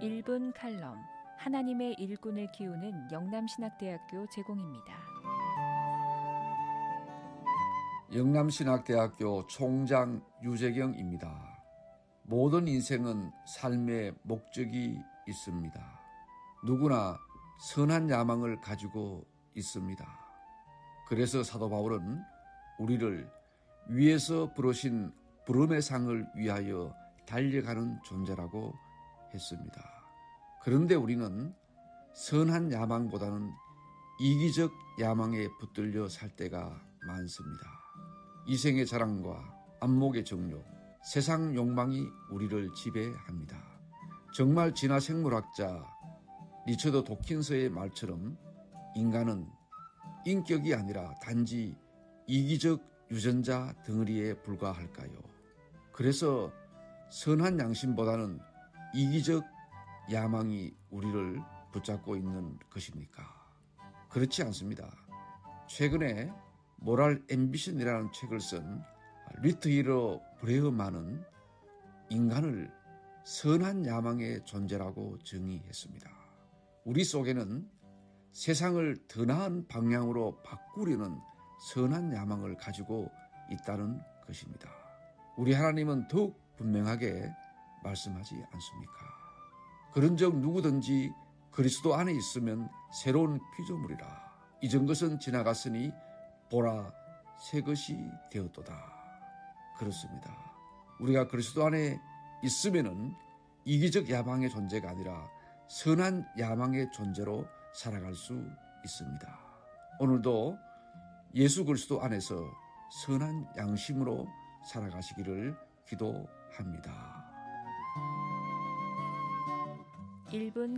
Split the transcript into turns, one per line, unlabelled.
1분 칼럼 하나님의 일꾼을 키우는 영남신학대학교 제공입니다.
영남신학대학교 총장 유재경입니다. 모든 인생은 삶의 목적이 있습니다. 누구나 선한 야망을 가지고 있습니다. 그래서 사도 바울은 우리를 위에서 부르신 부름의 상을 위하여 달려가는 존재라고 했습니다. 그런데 우리는 선한 야망보다는 이기적 야망에 붙들려 살 때가 많습니다. 이생의 자랑과 안목의 정욕, 세상 욕망이 우리를 지배합니다. 정말 진화 생물학자 리처드 도킨스의 말처럼 인간은 인격이 아니라 단지 이기적 유전자 덩어리에 불과할까요? 그래서 선한 양심보다는 이기적 야망이 우리를 붙잡고 있는 것입니까? 그렇지 않습니다. 최근에 모랄 앰비션이라는 책을 쓴 리트히러 브레어만은 인간을 선한 야망의 존재라고 정의했습니다. 우리 속에는 세상을 더 나은 방향으로 바꾸려는 선한 야망을 가지고 있다는 것입니다. 우리 하나님은 더욱 분명하게 말씀하지 않습니까? 그런즉 누구든지 그리스도 안에 있으면 새로운 피조물이라. 이전 것은 지나갔으니 보라 새 것이 되었도다. 그렇습니다. 우리가 그리스도 안에 있으면은 이기적 야망의 존재가 아니라 선한 야망의 존재로 살아갈 수 있습니다. 오늘도 예수 그리스도 안에서 선한 양심으로 살아가시기를 기도합니다.
1분